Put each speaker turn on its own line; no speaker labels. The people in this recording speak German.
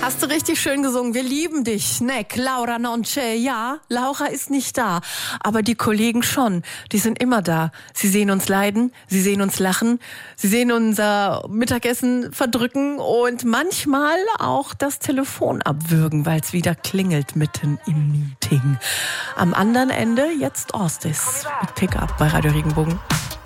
Hast du richtig schön gesungen. Wir lieben dich. Snack, Laura Nonce. Ja, Laura ist nicht da. Aber die Kollegen schon. Die sind immer da. Sie sehen uns leiden. Sie sehen uns lachen. Sie sehen unser Mittagessen verdrücken und manchmal auch das Telefon abwürgen, weil es wieder klingelt mitten im Meeting. Am anderen Ende jetzt Orstis mit Pickup bei Radio Regenbogen.